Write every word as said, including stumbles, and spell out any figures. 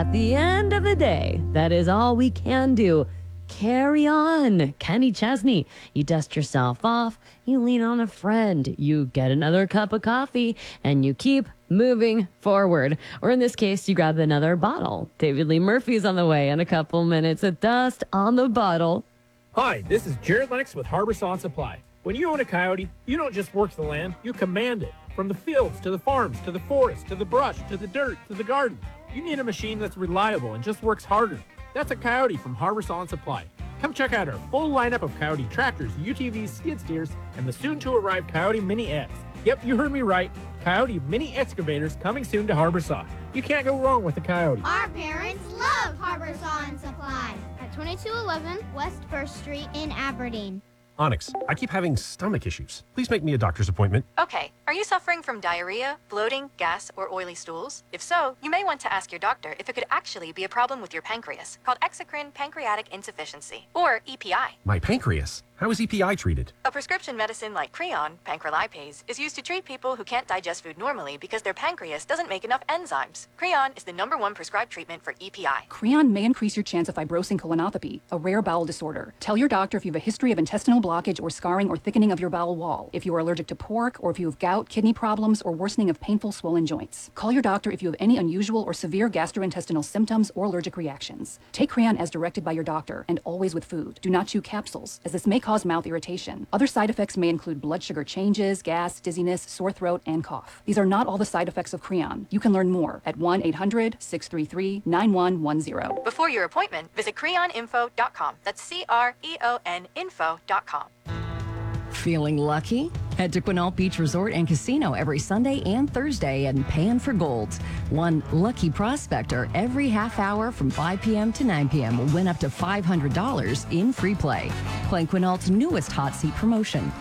at the end of the day, that is all we can do. Carry on. Kenny Chesney. You dust yourself off, you lean on a friend, you get another cup of coffee, and you keep moving forward. Or in this case, you grab another bottle. David Lee Murphy's on the way in a couple minutes of Dust on the Bottle. Hi, this is Jared Lennox with Harbor Saw Supply. When you own a Coyote, you don't just work the land, you command it. From the fields to the farms to the forest to the brush to the dirt to the garden. You need a machine that's reliable and just works harder. That's a Coyote from Harbor Saw Supply. Come check out our full lineup of Coyote tractors, U T Vs, skid steers, and the soon-to-arrive Coyote Mini X. Yep, you heard me right. Coyote Mini Excavators coming soon to Harbor Saw. You can't go wrong with a Coyote. Our parents love Harbor Saw and Supply at twenty-two eleven West First Street in Aberdeen. Onyx, I keep having stomach issues. Please make me a doctor's appointment. Okay, are you suffering from diarrhea, bloating, gas, or oily stools? If so, you may want to ask your doctor if it could actually be a problem with your pancreas, called exocrine pancreatic insufficiency, or E P I. My pancreas? How is E P I treated? A prescription medicine like Creon, pancrelipase, is used to treat people who can't digest food normally because their pancreas doesn't make enough enzymes. Creon is the number one prescribed treatment for E P I. Creon may increase your chance of fibrosing colonopathy, a rare bowel disorder. Tell your doctor if you have a history of intestinal blockage or scarring or thickening of your bowel wall, if you are allergic to pork, or if you have gout, kidney problems, or worsening of painful swollen joints. Call your doctor if you have any unusual or severe gastrointestinal symptoms or allergic reactions. Take Creon as directed by your doctor, and always with food. Do not chew capsules, as this may cause mouth irritation. Other side effects may include blood sugar changes, gas, dizziness, sore throat, and cough. These are not all the side effects of Creon. You can learn more at one eight hundred, six three three, nine one one zero. Before your appointment, visit creon info dot com. That's C R E O N info dot com. Feeling lucky? Head to Quinault Beach Resort and Casino every Sunday and Thursday and Pan for Gold. One lucky prospector every half hour from five p.m. to nine p.m. will win up to five hundred dollars in free play. Play Quinault's newest hot seat promotion.